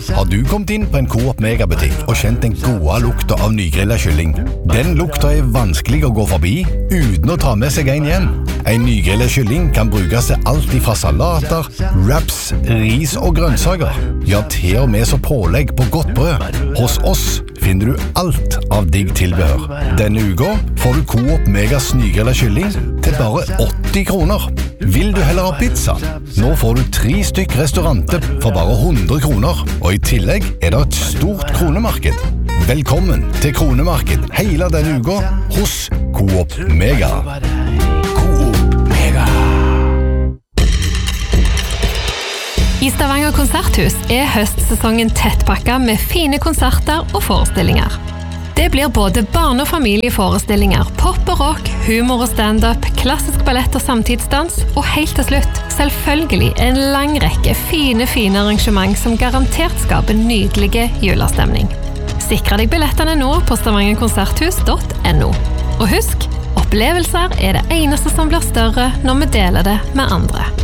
Har du kommet inn på en Coop Mega-butikk og kjent den gode lukta av nygrillet kylling? Den lukta vanskelig å gå forbi uten å ta med seg en hjem. En nygrillet kylling kan brukes til alt fra salater, wraps, ris og grønnsaker. Ja, til og med så pålegg på godt brød. Hos oss finner du alt av digg tilbehør. Denne uka får du Coop Megas nygrillet kylling til bare 80 kroner. Vil du heller ha pizza? Nå får du 3 stykk restauranter for bare 100 kroner. Og i tillegg det et stort kronemarked. Velkommen til kronemarked hele denne uka hos Coop Mega. Coop Mega. I Stavanger konserthus høstsesongen tettpakket med fine konserter og forestillinger. Det blir både barne- og familieforestillinger, pop og rock, humor og stand-up, klassisk ballett og samtidsdans, og helt til slutt, selvfølgelig en lang rekke fine arrangement som garantert skaper nydelige julestemning. Sikre deg billettene nå på stavangerkonserthus.no. Og husk, opplevelser det eneste som blir større når vi deler det med andre.